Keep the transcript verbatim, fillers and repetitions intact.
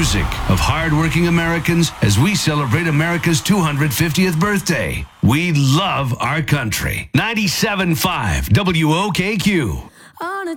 music of hardworking Americans as we celebrate America's two hundred fiftieth birthday. We love our country. ninety-seven point five W O K Q. On a